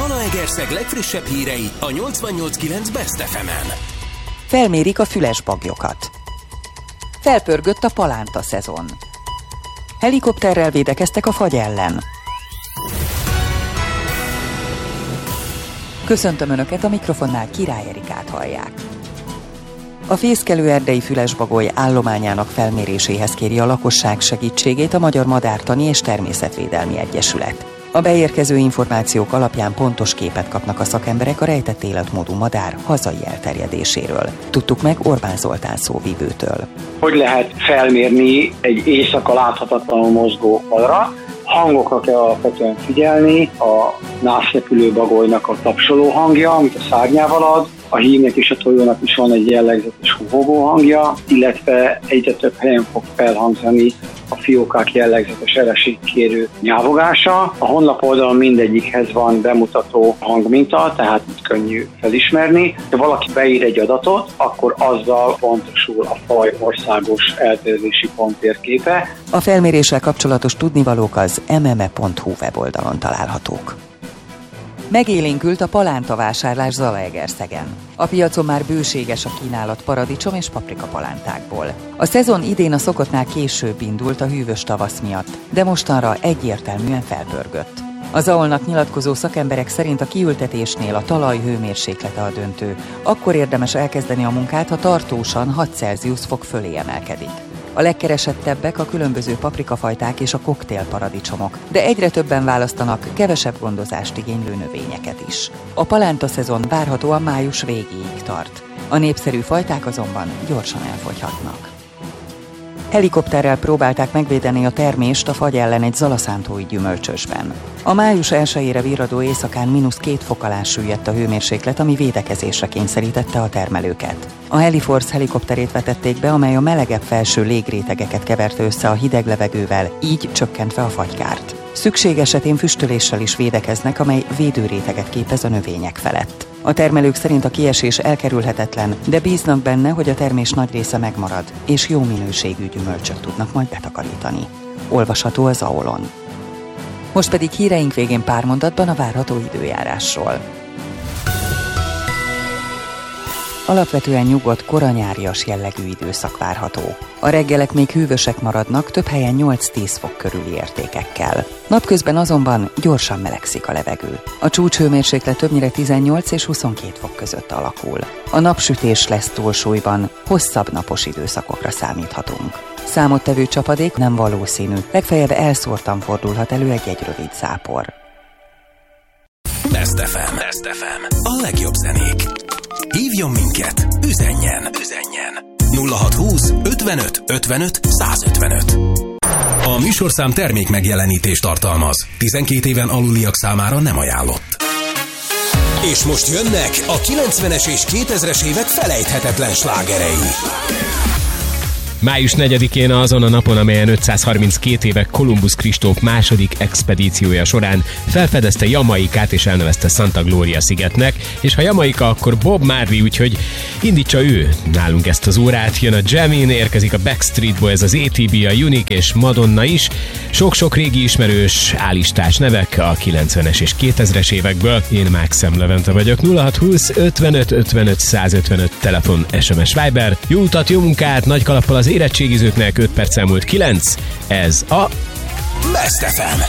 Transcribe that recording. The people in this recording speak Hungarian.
Zalaegerszeg legfrissebb hírei a 88.9 Best FM-en. Felmérik a füles baglyokat. Felpörgött a palánta szezon. Helikopterrel védekeztek a fagy ellen. Köszöntöm Önöket, a mikrofonnál Király Erikát hallják. A fészkelő erdei fülesbagoly állományának felméréséhez kéri a lakosság segítségét a Magyar Madártani és Természetvédelmi Egyesület. A beérkező információk alapján pontos képet kapnak a szakemberek a rejtett életmódú madár hazai elterjedéséről. Tudtuk meg Orbán Zoltán szóvivőtől. Hogy lehet felmérni egy éjszaka láthatatlanul mozgó madarat? Hangokra kell alapvetően figyelni, a nászrepülő bagolynak a tapsoló hangja, amit a szárnyával ad, a hímnek és a tojónak is van egy jellegzetes húhogó hangja, illetve egyre több helyen fog felhangzani a fiókák jellegzetes ereségkérő nyávogása. A honlap oldalon mindegyikhez van bemutató hangminta, tehát könnyű felismerni. Ha valaki beír egy adatot, akkor azzal pontosul a faj országos elterjedési pont térképe. A felméréssel kapcsolatos tudnivalók az mme.hu weboldalon találhatók. Megélénkült a palántavásárlás Zalaegerszegen. A piacon már bőséges a kínálat paradicsom és paprika palántákból. A szezon idén a szokottnál később indult a hűvös tavasz miatt, de mostanra egyértelműen felpörgött. Az AOL-nak nyilatkozó szakemberek szerint a kiültetésnél a talaj hőmérséklete a döntő. Akkor érdemes elkezdeni a munkát, ha tartósan 6 Celsius fok fölé emelkedik. A legkeresettebbek a különböző paprikafajták és a koktélparadicsomok, de egyre többen választanak kevesebb gondozást igénylő növényeket is. A palánta szezon várhatóan május végéig tart. A népszerű fajták azonban gyorsan elfogyhatnak. Helikopterrel próbálták megvédeni a termést a fagy ellen egy zalaszántói gyümölcsösben. A május 1-ére virradó éjszakán -2 fok alá süllyedt a hőmérséklet, ami védekezésre kényszerítette a termelőket. A Heliforce helikopterét vetették be, amely a melegebb felső légrétegeket keverte össze a hideg levegővel, így csökkentve a fagykárt. Szükség esetén füstöléssel is védekeznek, amely védőréteget képez a növények felett. A termelők szerint a kiesés elkerülhetetlen, de bíznak benne, hogy a termés nagy része megmarad, és jó minőségű gyümölcsöt tudnak majd betakarítani. Olvasható az AOL-on. Most pedig híreink végén pár mondatban a várható időjárásról. Alapvetően nyugodt, koranyárias jellegű időszak várható. A reggelek még hűvösek maradnak, több helyen 8-10 fok körüli értékekkel. Napközben azonban gyorsan melegszik a levegő. A csúcshőmérséklet többnyire 18 és 22 fok között alakul. A napsütés lesz túlsúlyban, hosszabb napos időszakokra számíthatunk. Számottevő csapadék nem valószínű, legfeljebb elszórtan fordulhat elő egy rövid zápor. Best FM. A legjobb zenék. Hívjon minket, üzenjen. 0620 55 55 155. A műsorszám termék megjelenítést tartalmaz. 12 éven aluliak számára nem ajánlott. És most jönnek a 90-es és 2000-es évek felejthetetlen slágerei. Május 4-én azon a napon, amelyen 532 éve Kolumbusz Kristóf második expedíciója során felfedezte Jamaikát és elnevezte Santa Gloria szigetnek, és ha Jamaika, akkor Bob Marley, úgyhogy indítsa ő nálunk ezt az órát. Jön a Jamin, érkezik a Backstreet Boys, az ATB, a Unique és Madonna is. Sok-sok régi ismerős állistás nevek a 90-es és 2000-es évekből. Én Mákszem Levente vagyok. 0620 55 55 155 telefon, SMS, Viber. Jó utat, jó munkát, nagy kalappal az érettségizőknek. 5 perc elmúlt 9. Ez a Best FM.